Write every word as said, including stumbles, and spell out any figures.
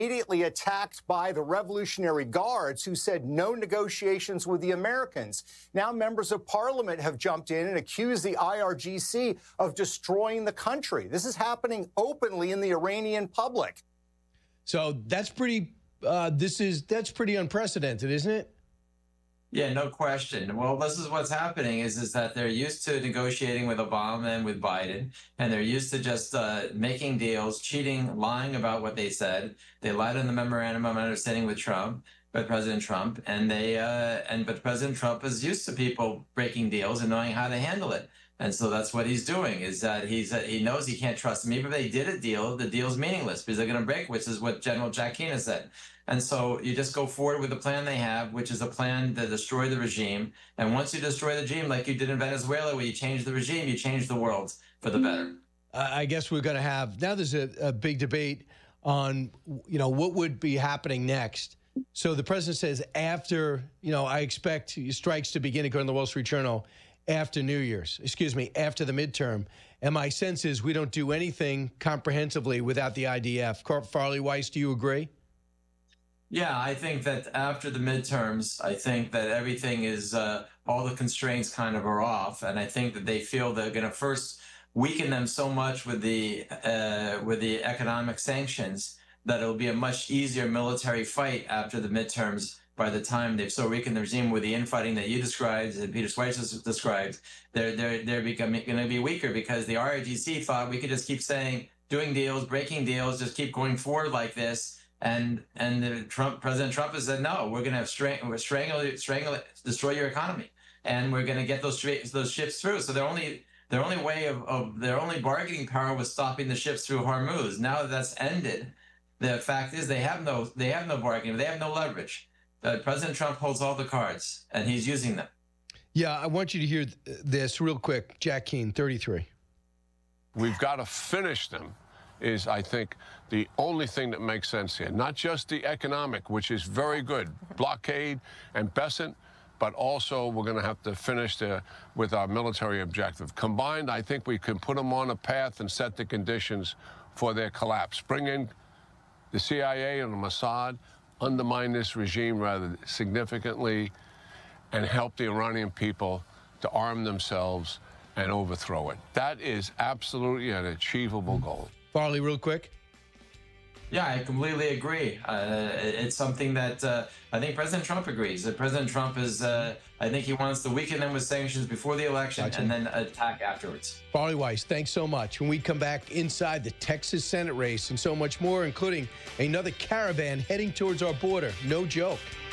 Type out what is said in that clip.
Immediately attacked by the Revolutionary Guards, who said no negotiations with the Americans. Now members of parliament have jumped in and accused the I R G C of destroying the country. This is happening openly in the Iranian public. So that's pretty, uh, this is, that's pretty unprecedented, isn't it? Yeah, no question. Well, this is what's happening is, is that they're used to negotiating with Obama and with Biden, and they're used to just uh, making deals, cheating, lying about what they said. They lied on the memorandum of understanding with Trump, with President Trump, and they uh, and but President Trump is used to people breaking deals and knowing how to handle it. And so that's what he's doing, is that he's uh, he knows he can't trust them. Even if they did a deal, the deal's meaningless because they're going to break, which is what General Jack Keane has said. And so you just go forward with the plan they have, which is a plan to destroy the regime. And once you destroy the regime, like you did in Venezuela, where you change the regime, you change the world for the better. Uh, I guess we're going to have, now there's a, a big debate on, you know, what would be happening next. So the president says after, you know, I expect strikes to begin, according to the Wall Street Journal, after New Year's, excuse me, after the midterm. And my sense is we don't do anything comprehensively without the I D F. Farley Weiss, do you agree? Yeah, I think that after the midterms, I think that everything is, uh, all the constraints kind of are off. And I think that they feel they're going to first weaken them so much with the, uh, with the economic sanctions that it'll be a much easier military fight after the midterms. By the time they've so weakened the regime with the infighting that you described and Peter Schweizer described, they're, they're, they're becoming going to be weaker because the R I G C thought we could just keep saying, doing deals, breaking deals, just keep going forward like this. And and the Trump President Trump has said, no, we're going to have strangle, strangle, strangle, destroy your economy, and we're going to get those those ships through. So their only their only way of, of their only bargaining power was stopping the ships through Hormuz. Now that that's ended, the fact is they have no they have no bargaining, they have no leverage. Uh, President Trump holds all the cards, and he's using them. Yeah, I want you to hear th this real quick. Jack Keane, thirty-three. We've got to finish them. Is, I think, the only thing that makes sense here. Not just the economic, which is very good, blockade and Besant, but also we're going to have to finish the, with our military objective. Combined, I think we can put them on a path and set the conditions for their collapse. Bring in the C I A and the Mossad, undermine this regime rather significantly, and help the Iranian people to arm themselves and overthrow it. That is absolutely an achievable goal. Farley, real quick. Yeah, I completely agree. Uh, it's something that uh, I think President Trump agrees. That President Trump is, uh, I think he wants to weaken them with sanctions before the election gotcha. and then attack afterwards. Farley Weiss, thanks so much. When we come back inside the Texas Senate race and so much more, including another caravan heading towards our border. No joke.